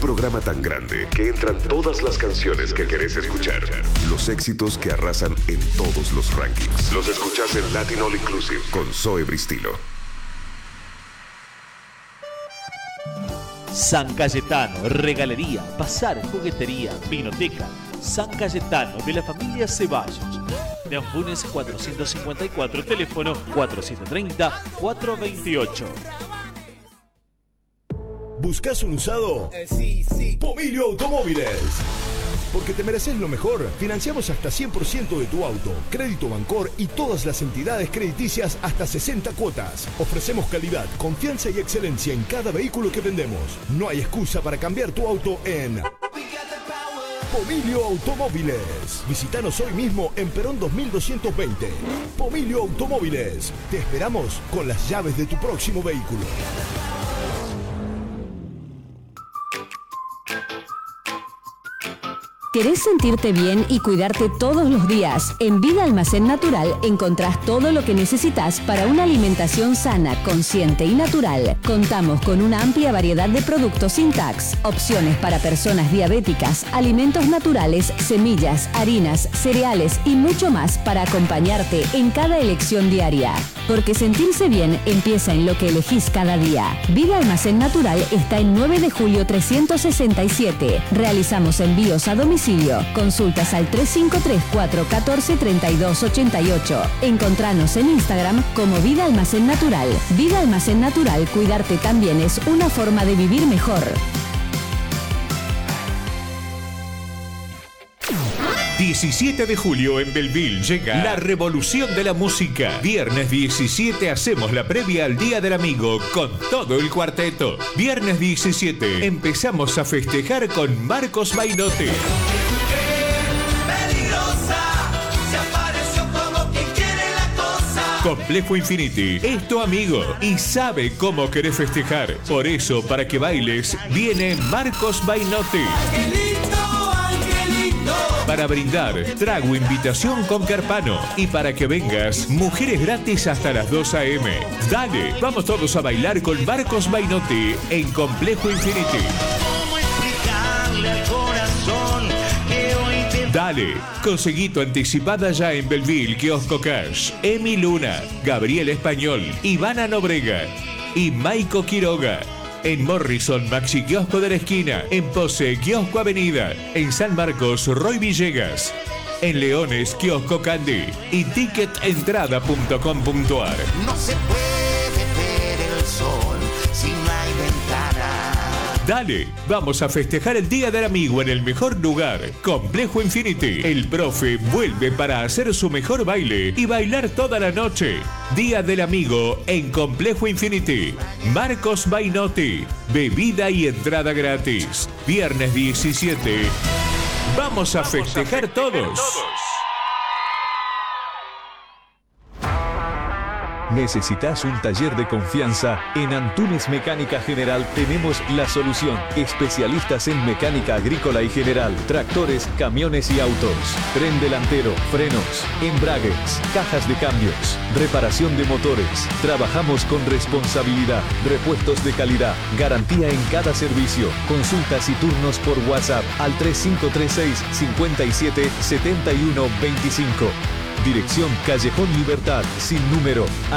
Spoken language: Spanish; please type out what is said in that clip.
programa tan grande que entran todas las canciones que querés escuchar. Los éxitos que arrasan en todos los rankings. Los escuchás en Latin All Inclusive con Zoe Bristilo. San Cayetano, regalería, bazar, juguetería, vinoteca. San Cayetano, de la familia Ceballos. De Ambunes 454, teléfono 4730-428. ¿Buscas un usado? Sí. Pomilio Automóviles. Porque te mereces lo mejor. Financiamos hasta 100% de tu auto. Crédito Bancor y todas las entidades crediticias hasta 60 cuotas. Ofrecemos calidad, confianza y excelencia en cada vehículo que vendemos. No hay excusa para cambiar tu auto en Pomilio Automóviles. Visítanos hoy mismo en Perón 2220. Pomilio Automóviles. Te esperamos con las llaves de tu próximo vehículo. ¿Querés sentirte bien y cuidarte todos los días? En Vida Almacén Natural encontrás todo lo que necesitas para una alimentación sana, consciente y natural. Contamos con una amplia variedad de productos sin tax, opciones para personas diabéticas, alimentos naturales, semillas, harinas, cereales y mucho más para acompañarte en cada elección diaria. Porque sentirse bien empieza en lo que elegís cada día. Vida Almacén Natural está en 9 de julio 367. Realizamos envíos a domicilio. Consultas al 3534-143288. Encontranos en Instagram como Vida Almacén Natural. Vida Almacén Natural, cuidarte también es una forma de vivir mejor. 17 de julio en Belleville llega la revolución de la música. Viernes 17 hacemos la previa al Día del Amigo con todo el cuarteto. Viernes 17 empezamos a festejar con Marcos Bainote. Complejo Infinity es tu amigo y sabe cómo querés festejar. Por eso, para que bailes, viene Marcos Bainote. Para brindar, trago invitación con Carpano. Y para que vengas, mujeres gratis hasta las 2 a.m. Dale, vamos todos a bailar con Marcos Bainote en Complejo Infinity. Dale, conseguí tu anticipada ya en Belleville, Kiosco Cash. Emi Luna, Gabriel Español, Ivana Nobrega y Maiko Quiroga. En Morrison, Maxi Kiosco de la Esquina. En Pose, Kiosco Avenida. En San Marcos, Roy Villegas. En Leones, Kiosco Candy. Y ticketentrada.com.ar. No se puede ver el sol si no hay ventana. Dale, vamos a festejar el Día del Amigo en el mejor lugar. Complejo Infinity. El profe vuelve para hacer su mejor baile y bailar toda la noche. Día del Amigo en Complejo Infinity. Marcos Bainotti. Bebida y entrada gratis. Viernes 17. Vamos a festejar todos. ¿Necesitas un taller de confianza? En Antunes Mecánica General tenemos la solución. Especialistas en mecánica agrícola y general, tractores, camiones y autos, tren delantero, frenos, embragues, cajas de cambios, reparación de motores. Trabajamos con responsabilidad, repuestos de calidad, garantía en cada servicio. Consultas y turnos por WhatsApp al 3536 57 71 25. Dirección Callejón Libertad, sin número.